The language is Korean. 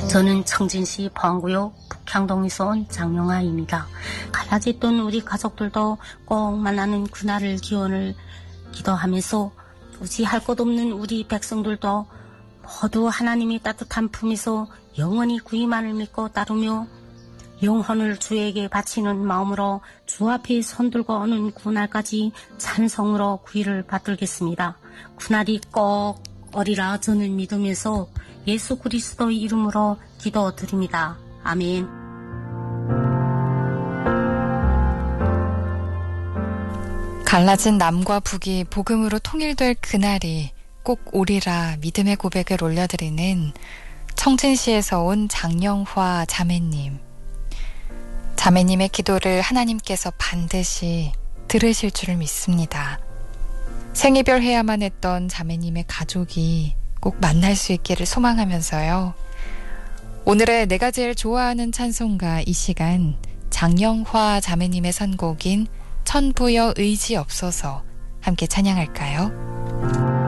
저는 청진시 포항구역 북향동에서 온 장영아입니다. 갈라졌던 우리 가족들도 꼭 만나는 그날을 기도하면서 의지할 것 없는 우리 백성들도 모두 하나님의 따뜻한 품에서 영원히 구이만을 믿고 따르며 영혼을 주에게 바치는 마음으로 주 앞에 손들고 오는 그날까지 찬송으로 구의를 받들겠습니다. 그날이 꼭 오리라 저는 믿으면서 예수 그리스도의 이름으로 기도드립니다. 아멘. 갈라진 남과 북이 복음으로 통일될 그날이 꼭 오리라 믿음의 고백을 올려드리는 청진시에서 온 장영화 자매님. 자매님의 기도를 하나님께서 반드시 들으실 줄을 믿습니다. 생이별 해야만 했던 자매님의 가족이 꼭 만날 수 있기를 소망하면서요. 오늘의 내가 제일 좋아하는 찬송가 이 시간 장영화 자매님의 선곡인 천부여 의지 없어서 함께 찬양할까요?